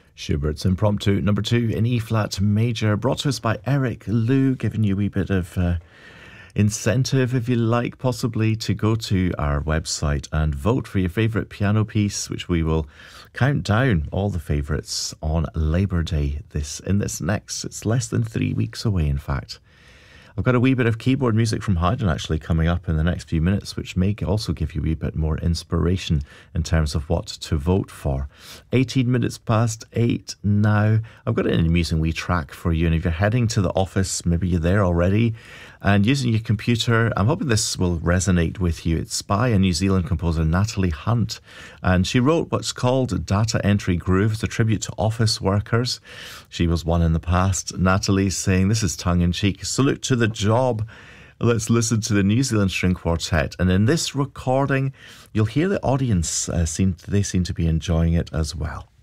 Schubert's Impromptu number 2 in E-flat major, brought to us by Eric Liu, giving you a wee bit of incentive, if you like, possibly to go to our website and vote for your favourite piano piece, which we will count down all the favourites on Labour Day. It's less than 3 weeks away, in fact. I've got a wee bit of keyboard music from Haydn actually coming up in the next few minutes, which may also give you a wee bit more inspiration in terms of what to vote for. 18 minutes past 8 now. I've got an amusing wee track for you, and if you're heading to the office, maybe you're there already, and using your computer, I'm hoping this will resonate with you. It's by a New Zealand composer, Natalie Hunt, and she wrote what's called Data Entry Grooves, a tribute to office workers. She was one in the past. Natalie's saying, this is tongue-in-cheek, salute to the job. Let's listen to the New Zealand String Quartet, and in this recording, you'll hear the audience seem to be enjoying it as well.